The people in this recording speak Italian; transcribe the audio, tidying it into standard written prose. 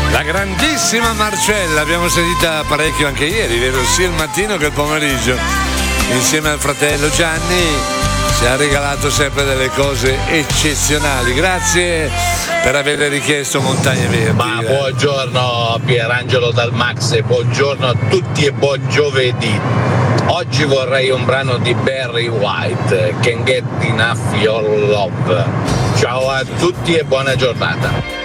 La grandissima Marcella, abbiamo sentita parecchio anche ieri, vero? Sia il mattino che il pomeriggio. Insieme al fratello Gianni ci ha regalato sempre delle cose eccezionali. Grazie per aver richiesto Montagne Verdi. Ma buongiorno Pierangelo dal Max, buongiorno a tutti e buon giovedì. Oggi vorrei un brano di Barry White, Can't Get Enough Your Love. Ciao a tutti e buona giornata.